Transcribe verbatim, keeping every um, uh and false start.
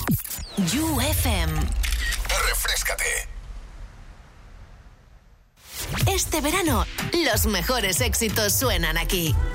You F M. Refréscate. Este verano, los mejores éxitos suenan aquí.